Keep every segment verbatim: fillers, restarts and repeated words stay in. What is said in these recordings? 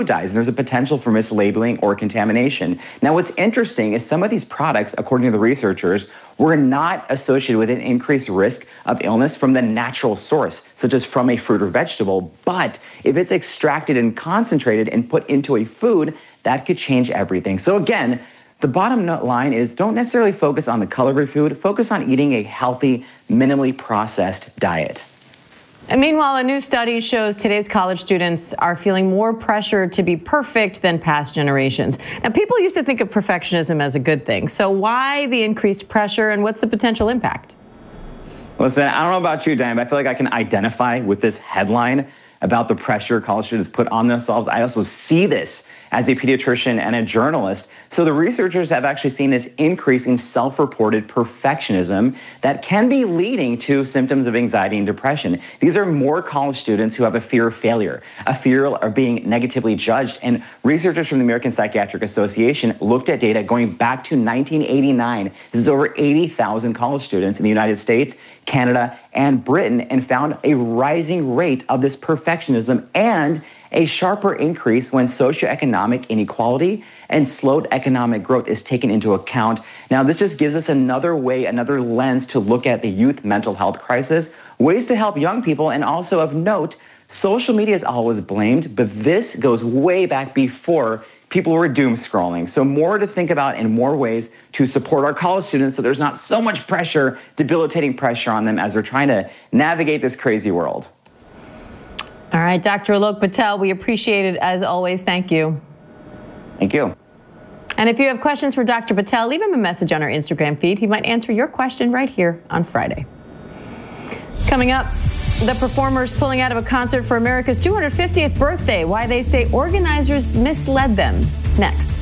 dyes, and there's a potential for mislabeling or contamination. Now, what's interesting is some of these products, according to the researchers, were not associated with an increased risk of illness from the natural source, such as from a fruit or vegetable. But if it's extracted and concentrated and put into a food, that could change everything. So again, the bottom line is don't necessarily focus on the color of your food, focus on eating a healthy, minimally processed diet. And meanwhile, a new study shows today's college students are feeling more pressure to be perfect than past generations. Now, people used to think of perfectionism as a good thing. So why the increased pressure, and what's the potential impact? Listen, I don't know about you, Dan, but I feel like I can identify with this headline about the pressure college students put on themselves. I also see this as a pediatrician and a journalist. So the researchers have actually seen this increase in self-reported perfectionism that can be leading to symptoms of anxiety and depression. These are more college students who have a fear of failure, a fear of being negatively judged. And researchers from the American Psychiatric Association looked at data going back to nineteen eighty-nine. This is over eighty thousand college students in the United States, Canada, and Britain, and found a rising rate of this perfectionism and a sharper increase when socioeconomic inequality and slowed economic growth is taken into account. Now, this just gives us another way, another lens to look at the youth mental health crisis, ways to help young people, and also of note, social media is always blamed, but this goes way back before people were doom scrolling. So more to think about and more ways to support our college students so there's not so much pressure, debilitating pressure on them as they're trying to navigate this crazy world. All right, Doctor Alok Patel, we appreciate it as always. Thank you. Thank you. And if you have questions for Doctor Patel, leave him a message on our Instagram feed. He might answer your question right here on Friday. Coming up, the performers pulling out of a concert for America's two hundred fiftieth birthday, why they say organizers misled them. Next.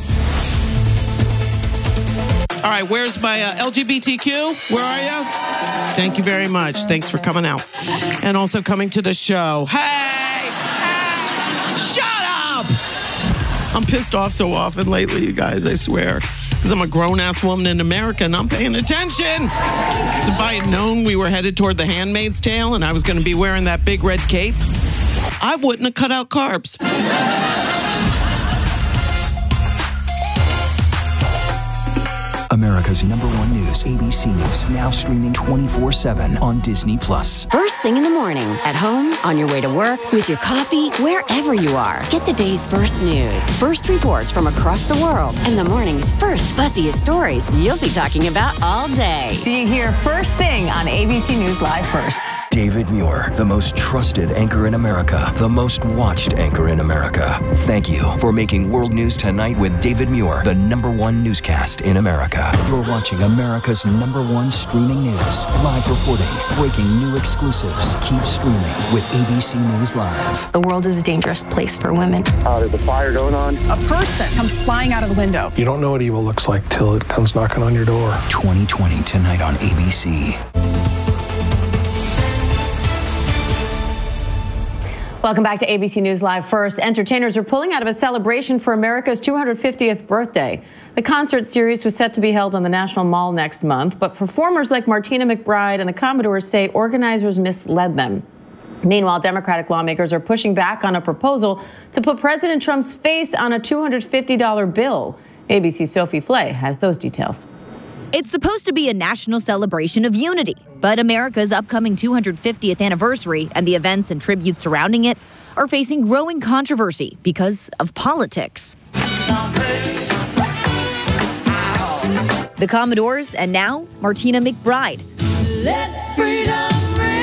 All right, where's my uh, L G B T Q? Where are you? Thank you very much. Thanks for coming out. And also coming to the show. Hey! Hey! Shut up! I'm pissed off so often lately, you guys, I swear. Because I'm a grown-ass woman in America and I'm paying attention. If I had known we were headed toward The Handmaid's Tale and I was going to be wearing that big red cape, I wouldn't have cut out carbs. America's number one news, A B C News, now streaming twenty-four seven on Disney Plus. First thing in the morning, at home, on your way to work, with your coffee, wherever you are. Get the day's first news, first reports from across the world, and the morning's first buzziest stories you'll be talking about all day. See you here first thing on A B C News Live First. David Muir, the most trusted anchor in America, the most watched anchor in America. Thank you for making World News Tonight with David Muir the number one newscast in America. You're watching America's number one streaming news. Live reporting, breaking new exclusives. Keep streaming with A B C News Live. The world is a dangerous place for women. Uh, there's a fire going on. A person comes flying out of the window. You don't know what evil looks like till it comes knocking on your door. twenty twenty tonight on A B C. Welcome back to A B C News Live First. Entertainers are pulling out of a celebration for America's two hundred fiftieth birthday. The concert series was set to be held on the National Mall next month, but performers like Martina McBride and the Commodores say organizers misled them. Meanwhile, Democratic lawmakers are pushing back on a proposal to put President Trump's face on a two hundred fifty dollar bill. A B C's Sophie Flay has those details. It's supposed to be a national celebration of unity, but America's upcoming two hundred fiftieth anniversary and the events and tributes surrounding it are facing growing controversy because of politics. The Commodores and now Martina McBride Let freedom ring.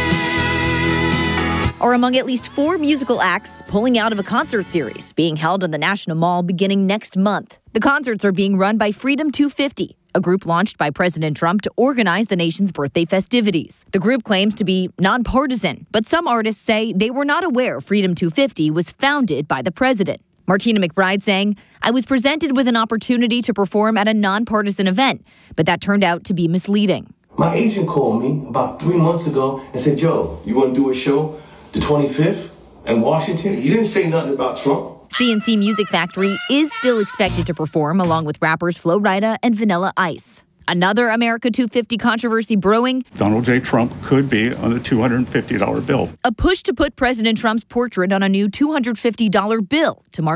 Are among at least four musical acts pulling out of a concert series being held in the National Mall beginning next month. The concerts are being run by Freedom two fifty, a group launched by President Trump to organize the nation's birthday festivities. The group claims to be nonpartisan, but some artists say they were not aware Freedom two fifty was founded by the president. Martina McBride saying, I was presented with an opportunity to perform at a nonpartisan event, but that turned out to be misleading. My agent called me about three months ago and said, Joe, you want to do a show the twenty-fifth in Washington? He didn't say nothing about Trump. C N C Music Factory is still expected to perform along with rappers Flo Rida and Vanilla Ice. Another America two fifty controversy brewing. Donald J. Trump could be on the two hundred fifty dollar bill. A push to put President Trump's portrait on a new two hundred fifty dollar bill to mark